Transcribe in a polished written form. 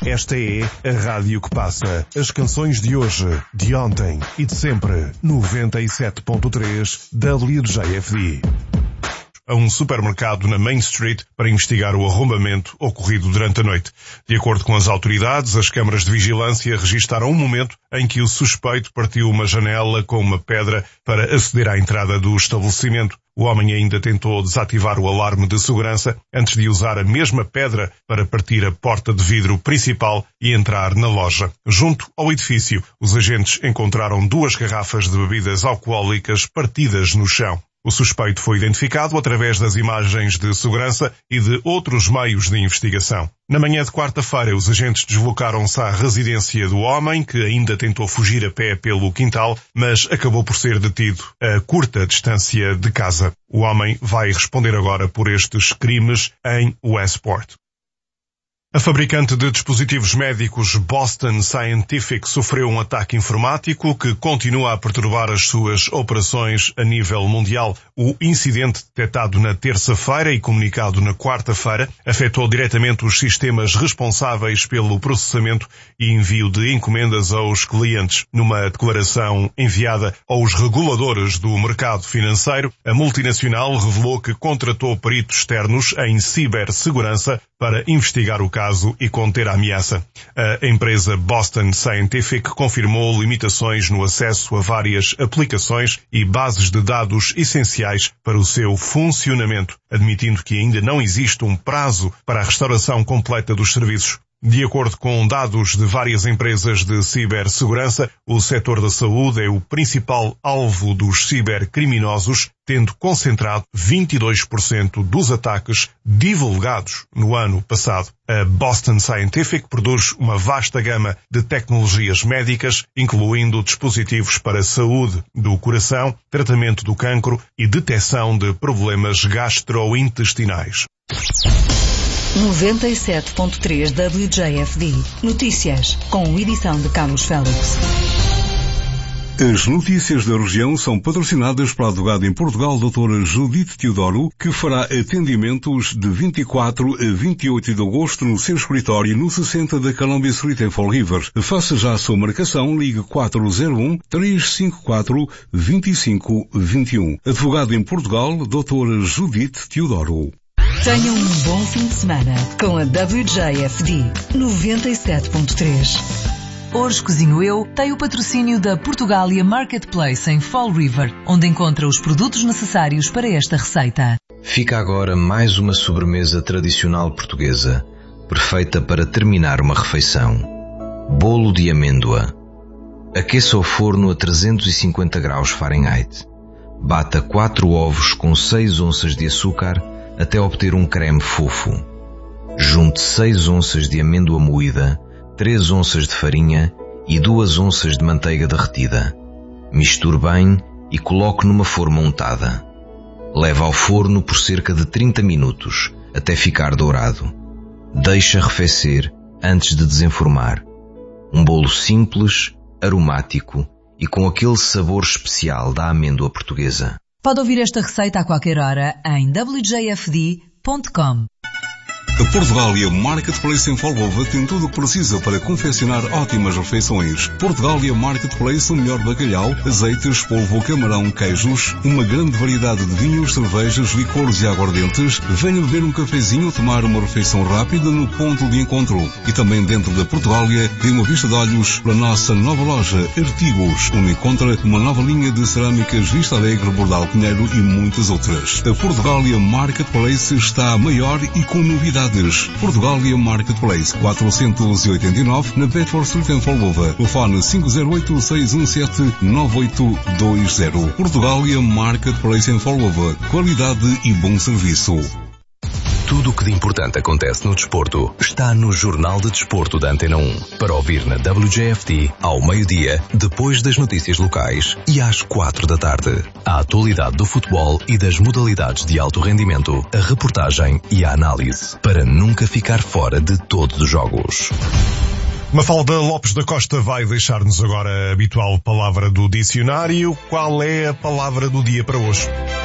Esta é a rádio que passa as canções de hoje, de ontem e de sempre. 97.3 WJFD. A um supermercado na Main Street para investigar o arrombamento ocorrido durante a noite. De acordo com as autoridades, as câmaras de vigilância registaram um momento em que o suspeito partiu uma janela com uma pedra para aceder à entrada do estabelecimento. O homem ainda tentou desativar o alarme de segurança antes de usar a mesma pedra para partir a porta de vidro principal e entrar na loja. Junto ao edifício, os agentes encontraram 2 garrafas de bebidas alcoólicas partidas no chão. O suspeito foi identificado através das imagens de segurança e de outros meios de investigação. Na manhã de quarta-feira, os agentes deslocaram-se à residência do homem, que ainda tentou fugir a pé pelo quintal, mas acabou por ser detido a curta distância de casa. O homem vai responder agora por estes crimes em Westport. A fabricante de dispositivos médicos Boston Scientific sofreu um ataque informático que continua a perturbar as suas operações a nível mundial. O incidente, detectado na terça-feira e comunicado na quarta-feira, afetou diretamente os sistemas responsáveis pelo processamento e envio de encomendas aos clientes. Numa declaração enviada aos reguladores do mercado financeiro, a multinacional revelou que contratou peritos externos em cibersegurança para investigar o caso e conter a ameaça. A empresa Boston Scientific confirmou limitações no acesso a várias aplicações e bases de dados essenciais para o seu funcionamento, admitindo que ainda não existe um prazo para a restauração completa dos serviços. De acordo com dados de várias empresas de cibersegurança, o setor da saúde é o principal alvo dos cibercriminosos, tendo concentrado 22% dos ataques divulgados no ano passado. A Boston Scientific produz uma vasta gama de tecnologias médicas, incluindo dispositivos para a saúde do coração, tratamento do cancro e detecção de problemas gastrointestinais. 97.3 WJFD. Notícias, com edição de Carlos Félix. As notícias da região são patrocinadas pela advogada em Portugal, doutora Judite Teodoro, que fará atendimentos de 24 a 28 de agosto no seu escritório no 60 da Columbia Street em Fall River. Faça já a sua marcação, ligue 401-354-2521. Advogada em Portugal, doutora Judite Teodoro. Tenha um bom fim de semana com a WJFD 97.3. Hoje Cozinho Eu tem o patrocínio da Portugália Marketplace em Fall River, onde encontra os produtos necessários para esta receita. Fica agora mais uma sobremesa tradicional portuguesa, perfeita para terminar uma refeição. Bolo de amêndoa. Aqueça o forno a 350 graus Fahrenheit. Bata 4 ovos com 6 onças de açúcar até obter um creme fofo. Junte 6 onças de amêndoa moída, 3 onças de farinha e 2 onças de manteiga derretida. Misture bem e coloque numa forma untada. Leve ao forno por cerca de 30 minutos, até ficar dourado. Deixe arrefecer antes de desenformar. Um bolo simples, aromático e com aquele sabor especial da amêndoa portuguesa. Pode ouvir esta receita a qualquer hora em wjfd.com. A Portugália Marketplace em Folgova tem tudo o que precisa para confeccionar ótimas refeições. Portugália Marketplace, o melhor bacalhau, azeites, polvo, camarão, queijos, uma grande variedade de vinhos, cervejas, licores e aguardentes. Venha beber um cafezinho ou tomar uma refeição rápida no ponto de encontro. E também dentro da Portugália, tem uma vista de olhos para a nossa nova loja Artigos, onde encontra uma nova linha de cerâmicas Vista Alegre, Bordal Pinheiro e muitas outras. A Portugália Marketplace está maior e com novidades. Portugália Marketplace, 489, na Bedford Street em Folgova. Telefone 508-617-9820. Portugália Marketplace em Folgova. Qualidade e bom serviço. Tudo o que de importante acontece no desporto está no Jornal de Desporto da Antena 1. Para ouvir na WJFD, ao meio-dia, depois das notícias locais e às 4 da tarde. A atualidade do futebol e das modalidades de alto rendimento, a reportagem e a análise, para nunca ficar fora de todos os jogos. Mafalda Lopes da Costa vai deixar-nos agora a habitual palavra do dicionário. Qual é a palavra do dia para hoje?